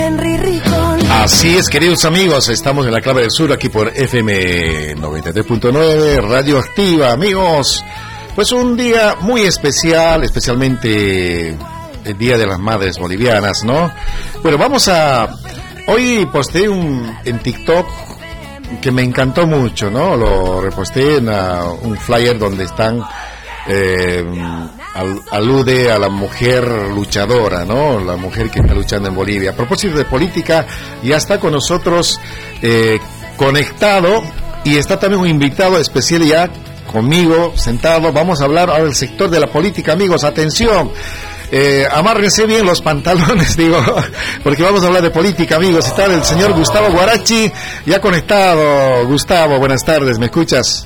Así es, queridos amigos, estamos en la Clave del Sur aquí por FM 93.9, Radio Activa, amigos. Pues un día muy especial, especialmente el Día de las Madres Bolivianas, ¿no? Bueno, hoy posteé en TikTok que me encantó mucho, ¿no? Lo reposté en un flyer donde están... alude a la mujer luchadora, ¿no? La mujer que está luchando en Bolivia. A propósito de política, ya está con nosotros conectado y está también un invitado especial ya conmigo sentado. Vamos a hablar ahora del sector de la política, amigos. Atención, amárrense bien los pantalones, digo, porque vamos a hablar de política, amigos. Está el señor Gustavo Guarachi ya conectado. Gustavo, buenas tardes, ¿me escuchas?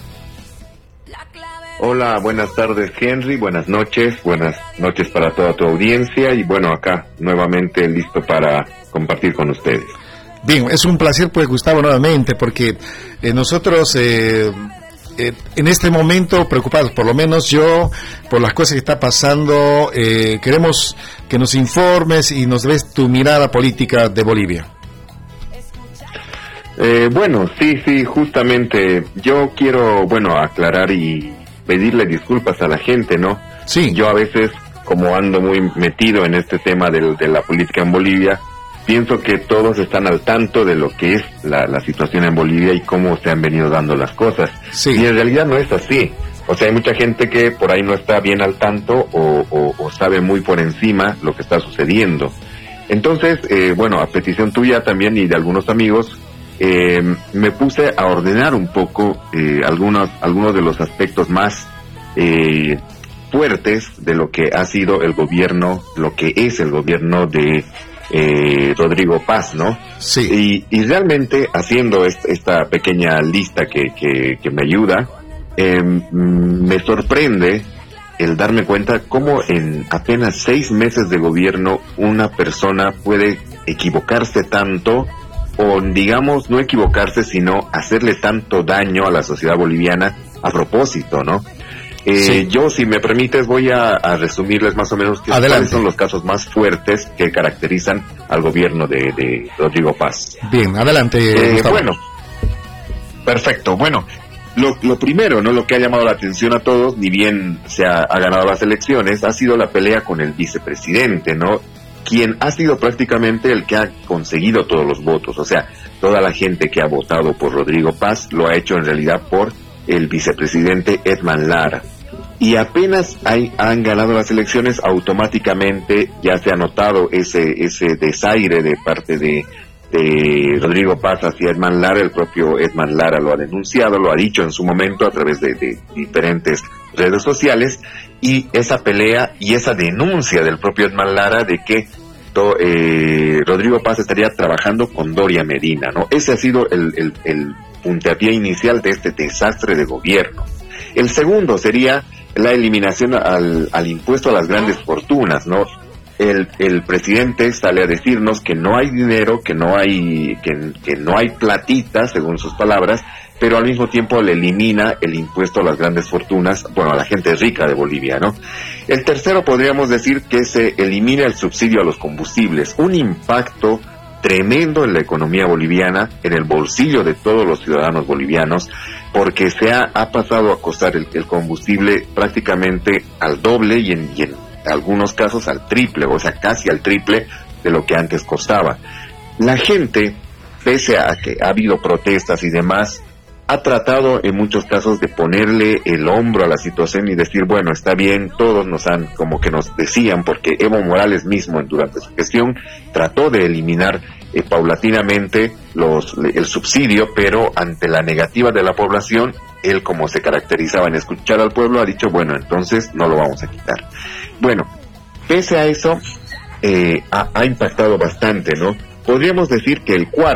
Hola, buenas tardes, Henry, buenas noches para toda tu audiencia y bueno, acá nuevamente listo para compartir con ustedes. Bien, es un placer pues, Gustavo, nuevamente, porque nosotros en este momento preocupados, por lo menos yo, por las cosas que está pasando, queremos que nos informes y nos des tu mirada política de Bolivia. Bueno, sí, justamente yo quiero, aclarar y pedirle disculpas a la gente, ¿no? Sí. Yo a veces, como ando muy metido en este tema de la política en Bolivia, pienso que todos están al tanto de lo que es la situación en Bolivia y cómo se han venido dando las cosas. Sí. Y en realidad no es así. O sea, hay mucha gente que por ahí no está bien al tanto o sabe muy por encima lo que está sucediendo. Entonces, a petición tuya también y de algunos amigos, me puse a ordenar un poco algunos de los aspectos más fuertes de lo que ha sido el gobierno, lo que es el gobierno de Rodrigo Paz, ¿no? Sí. Y realmente haciendo esta pequeña lista que me ayuda, me sorprende el darme cuenta cómo en apenas 6 meses de gobierno una persona puede equivocarse tanto, o digamos no equivocarse, sino hacerle tanto daño a la sociedad boliviana a propósito, ¿no? Sí. Yo, si me permites, voy a resumirles más o menos cuáles son los casos más fuertes que caracterizan al gobierno de Rodrigo Paz. Bien, adelante. Bueno, perfecto. Bueno, lo primero, ¿no? Lo que ha llamado la atención a todos, ni bien ha ganado las elecciones, ha sido la pelea con el vicepresidente, ¿no? Quien ha sido prácticamente el que ha conseguido todos los votos. O sea, toda la gente que ha votado por Rodrigo Paz lo ha hecho en realidad por el vicepresidente Edman Lara. Y apenas han ganado las elecciones, automáticamente ya se ha notado ese desaire de parte de Rodrigo Paz hacia Edman Lara. El propio Edman Lara lo ha denunciado, lo ha dicho en su momento a través de diferentes redes sociales, y esa pelea y esa denuncia del propio Edman Lara de que Rodrigo Paz estaría trabajando con Doria Medina, ¿no? Ese ha sido el puntapié inicial de este desastre de gobierno. El segundo sería la eliminación al impuesto a las grandes fortunas, ¿no? El presidente sale a decirnos que no hay dinero, que no hay platita, según sus palabras, pero al mismo tiempo le elimina el impuesto a las grandes fortunas, a la gente rica de Bolivia, ¿no? El tercero podríamos decir que se elimina el subsidio a los combustibles, un impacto tremendo en la economía boliviana, en el bolsillo de todos los ciudadanos bolivianos, porque ha pasado a costar el combustible prácticamente al doble y en algunos casos al triple, o sea, casi al triple de lo que antes costaba. La gente, pese a que ha habido protestas y demás, ha tratado en muchos casos de ponerle el hombro a la situación y decir, bueno, está bien, todos nos decían, porque Evo Morales mismo durante su gestión trató de eliminar paulatinamente el subsidio, pero ante la negativa de la población, él, como se caracterizaba en escuchar al pueblo, ha dicho, entonces no lo vamos a quitar. Bueno, pese a eso, ha impactado bastante, ¿no? Podríamos decir que